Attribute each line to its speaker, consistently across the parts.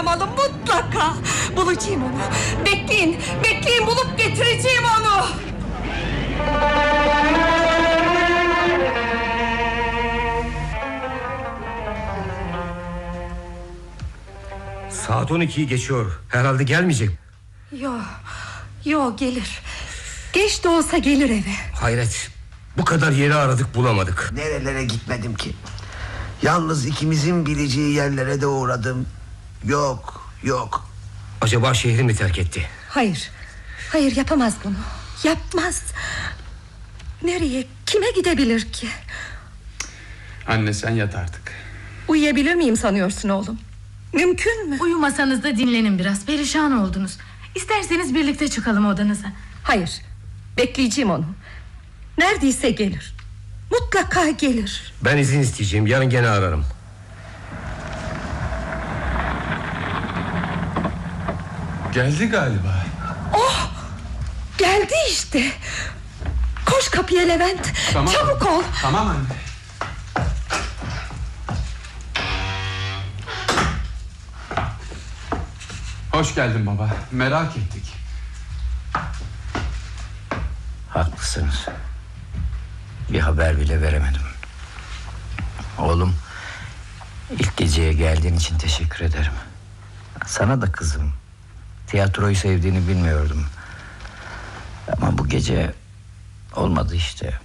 Speaker 1: oynamalı mutlaka. Bulacağım onu. Bekleyin, bekleyin, bulup getireceğim onu.
Speaker 2: Saat 12'yi geçiyor. Herhalde gelmeyecek.
Speaker 1: Yo gelir. Geç de olsa gelir eve.
Speaker 2: Hayret. Bu kadar yeri aradık, bulamadık.
Speaker 3: Nerelere gitmedim ki. Yalnız ikimizin bileceği yerlere de uğradım. Yok.
Speaker 2: Acaba şehri mi terk etti?
Speaker 1: Hayır yapamaz bunu. Yapmaz. Nereye, kime gidebilir ki?
Speaker 4: Anne sen yat artık.
Speaker 1: Uyuyabilir miyim sanıyorsun oğlum? Mümkün mü?
Speaker 5: Uyumasanız da dinlenin biraz. Perişan oldunuz. İsterseniz birlikte çıkalım odanıza.
Speaker 1: Hayır. Bekleyeceğim onu. Neredeyse gelir. Mutlaka gelir.
Speaker 2: Ben izin isteyeceğim. Yarın gene ararım.
Speaker 4: Geldi galiba.
Speaker 1: Oh! Geldi işte. Koş kapıya Levent.
Speaker 4: Tamam.
Speaker 1: Çabuk ol.
Speaker 4: Tamam anne. Hoş geldin baba. Merak ettik.
Speaker 6: Haklısınız. Bir haber bile veremedim. Oğlum, ilk geceye geldiğin için teşekkür ederim. Sana da kızım. Tiyatroyu sevdiğini bilmiyordum. Ama bu gece olmadı işte.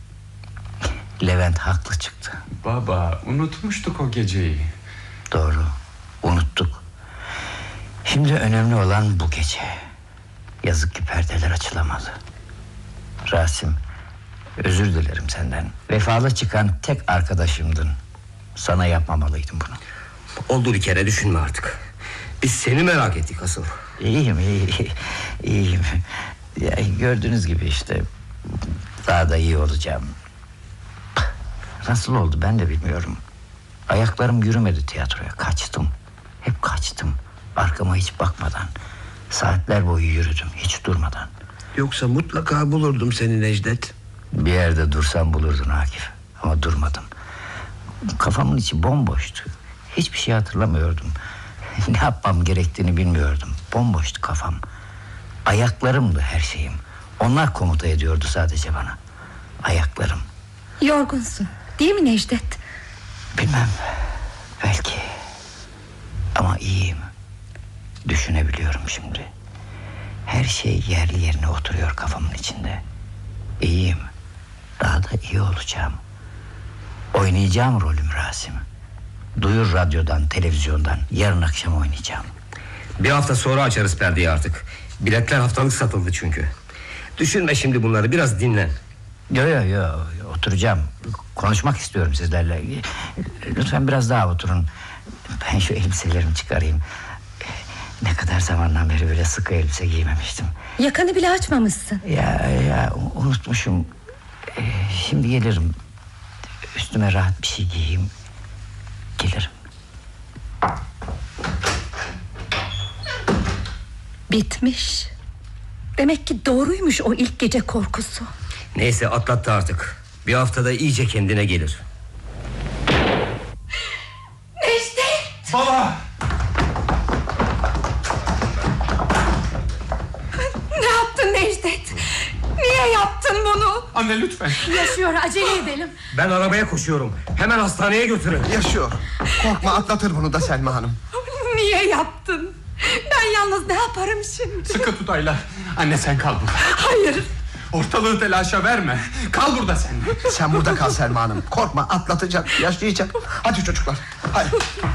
Speaker 6: Levent haklı çıktı.
Speaker 4: Baba, unutmuştuk o geceyi.
Speaker 6: Doğru, unuttuk. Şimdi önemli olan bu gece. Yazık ki perdeler açılamadı. Rasim, özür dilerim senden. Vefalı çıkan tek arkadaşımdın. Sana yapmamalıydım bunu.
Speaker 2: Oldu bir kere, düşünme artık. Biz seni merak ettik asıl.
Speaker 6: İyiyim. Ya, gördüğünüz gibi işte. Daha da iyi olacağım. Nasıl oldu ben de bilmiyorum. Ayaklarım yürümedi tiyatroya. Kaçtım. Hep kaçtım. Arkama hiç bakmadan. Saatler boyu yürüdüm hiç durmadan.
Speaker 3: Yoksa mutlaka bulurdum seni Necdet.
Speaker 6: Bir yerde dursam bulurdun Akif. Ama durmadım. Kafamın içi bomboştu. Hiçbir şey hatırlamıyordum. Ne yapmam gerektiğini bilmiyordum. Bomboştu kafam. Ayaklarımdı her şeyim. Onlar komuta ediyordu sadece bana. Ayaklarım.
Speaker 1: Yorgunsun değil mi Necdet?
Speaker 6: Bilmem. Belki. Ama iyiyim. Düşünebiliyorum şimdi. Her şey yerli yerine oturuyor kafamın içinde. İyiyim. Daha da iyi olacağım. Oynayacağım rolüm Rasim. Duyur radyodan, televizyondan. Yarın akşam oynayacağım.
Speaker 2: Bir hafta sonra açarız perdeyi artık. Biletler haftalık satıldı çünkü. Düşünme şimdi bunları, biraz dinlen.
Speaker 6: Yo, oturacağım. Konuşmak istiyorum sizlerle. Lütfen biraz daha oturun. Ben şu elbiselerimi çıkarayım. Ne kadar zamandan beri böyle sıkı elbise giymemiştim.
Speaker 1: Yakanı bile açmamışsın.
Speaker 6: Ya unutmuşum. Şimdi gelirim. Üstüme rahat bir şey giyeyim. Gelirim.
Speaker 1: Bitmiş. Demek ki doğruymuş o ilk gece korkusu.
Speaker 2: Neyse, atlattı artık. Bir haftada iyice kendine gelir.
Speaker 1: Necdet!
Speaker 4: Baba!
Speaker 1: Ne yaptın Necdet? Niye yaptın bunu?
Speaker 4: Anne lütfen.
Speaker 5: Yaşıyor, acele edelim.
Speaker 2: Ben arabaya koşuyorum. Hemen hastaneye götürün.
Speaker 3: Yaşıyor. Korkma, atlatır bunu da Selma Hanım.
Speaker 1: Niye yaptın? Ben yalnız ne yaparım şimdi?
Speaker 4: Sıkı tut Ayla. Anne sen kal burada.
Speaker 1: Hayır.
Speaker 4: Ortalığı telaşa verme. Kal burada sen.
Speaker 3: Sen burada kal Selma Hanım. Korkma, atlatacak, yaşayacak. Hadi çocuklar, hadi.